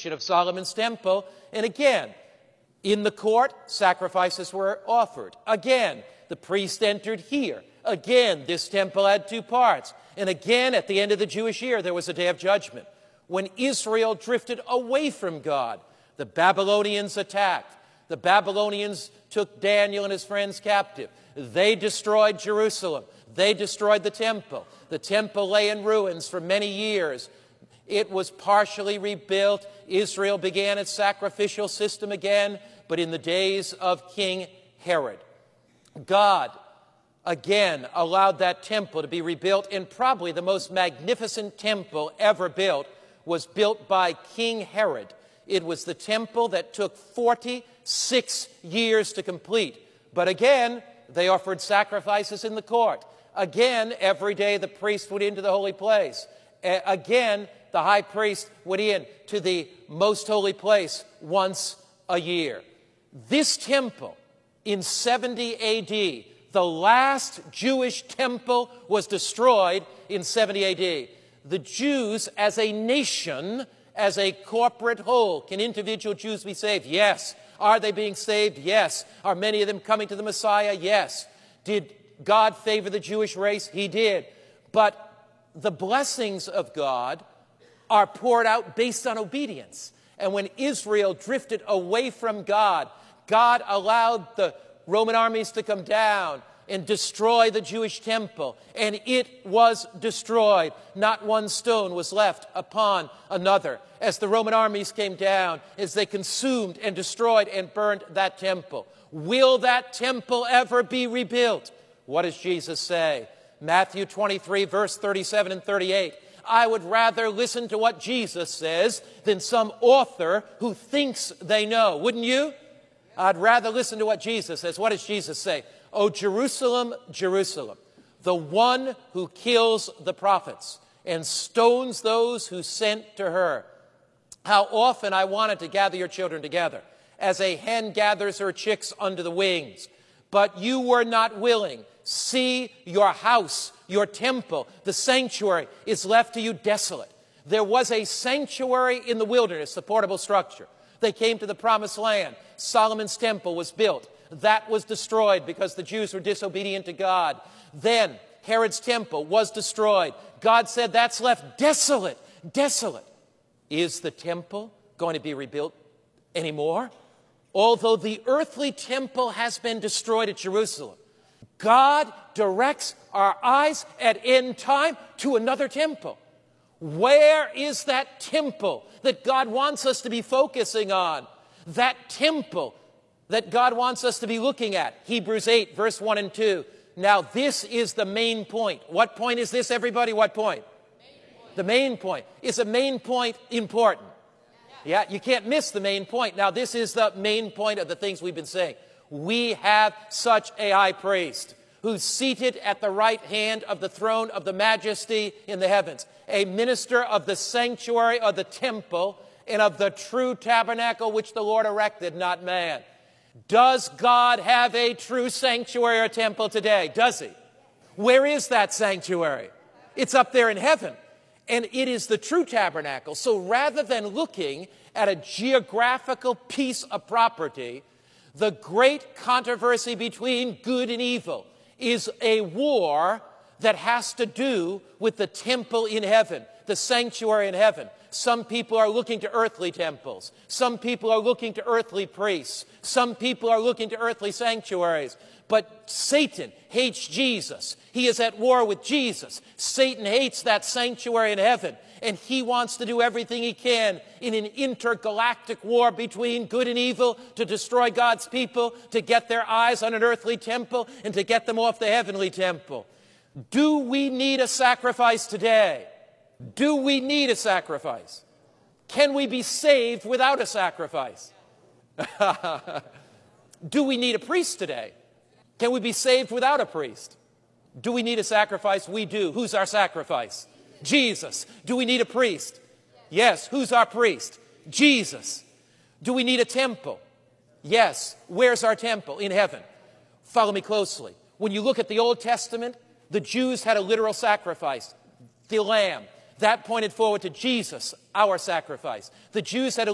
dedication of Solomon's temple. And again, in the court, sacrifices were offered. Again, the priest entered here. Again, this temple had two parts. And again, at the end of the Jewish year, there was a day of judgment. When Israel drifted away from God, the Babylonians attacked. The Babylonians took Daniel and his friends captive. They destroyed Jerusalem. They destroyed the temple. The temple lay in ruins for many years. It was partially rebuilt. Israel began its sacrificial system again, but in the days of King Herod. God again allowed that temple to be rebuilt, and probably the most magnificent temple ever built was built by King Herod. It was the temple that took 46 years to complete. But again, they offered sacrifices in the court. Again, every day the priest went into the holy place. Again, the high priest went in to the most holy place once a year. This temple in 70 A.D., the last Jewish temple was destroyed in 70 A.D. The Jews as a nation, as a corporate whole, can individual Jews be saved? Yes. Are they being saved? Yes. Are many of them coming to the Messiah? Yes. Did God favor the Jewish race? He did. But the blessings of God are poured out based on obedience. And when Israel drifted away from God, God allowed the Roman armies to come down and destroy the Jewish temple. And it was destroyed. Not one stone was left upon another. As the Roman armies came down, as they consumed and destroyed and burned that temple. Will that temple ever be rebuilt? What does Jesus say? Matthew 23, verse 37 and 38. I would rather listen to what Jesus says than some author who thinks they know. Wouldn't you? I'd rather listen to what Jesus says. What does Jesus say? O Jerusalem, Jerusalem, the one who kills the prophets and stones those who sent to her. How often I wanted to gather your children together, as a hen gathers her chicks under the wings. But you were not willing. See, your house, your temple, the sanctuary is left to you desolate. There was a sanctuary in the wilderness, the portable structure. They came to the promised land. Solomon's temple was built. That was destroyed because the Jews were disobedient to God. Then Herod's temple was destroyed. God said, that's left desolate, desolate. Is the temple going to be rebuilt anymore? Although the earthly temple has been destroyed at Jerusalem, God directs our eyes at end time to another temple. Where is that temple that God wants us to be focusing on? That temple that God wants us to be looking at. Hebrews 8, verse 1 and 2. Now, this is the main point. What point is this, everybody? What point? The main point. Is the main point important? Yeah, you can't miss the main point. Now, this is the main point of the things we've been saying. We have such a high priest who's seated at the right hand of the throne of the majesty in the heavens, a minister of the sanctuary of the temple and of the true tabernacle which the Lord erected, not man. Does God have a true sanctuary or temple today? Does he? Where is that sanctuary? It's up there in heaven. And it is the true tabernacle. So rather than looking at a geographical piece of property, the great controversy between good and evil is a war that has to do with the temple in heaven, the sanctuary in heaven. Some people are looking to earthly temples. Some people are looking to earthly priests. Some people are looking to earthly sanctuaries. But Satan hates Jesus. He is at war with Jesus. Satan hates that sanctuary in heaven. And he wants to do everything he can in an intergalactic war between good and evil to destroy God's people, to get their eyes on an earthly temple, and to get them off the heavenly temple. Do we need a sacrifice today? Do we need a sacrifice? Can we be saved without a sacrifice? Do we need a priest today? Can we be saved without a priest? Do we need a sacrifice? We do. Who's our sacrifice? Jesus. Do we need a priest? Yes. Who's our priest? Jesus. Do we need a temple? Yes. Where's our temple? In heaven. Follow me closely. When you look at the Old Testament, the Jews had a literal sacrifice, the lamb. That pointed forward to Jesus, our sacrifice. The Jews had a